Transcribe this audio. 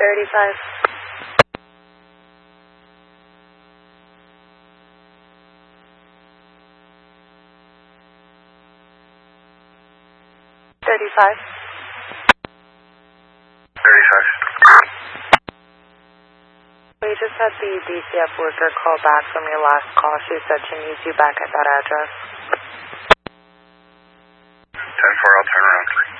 35. 35. 35. We just had the DCF worker call back from your last call. She said she needs you back at that address. 10-4, I'll turn around.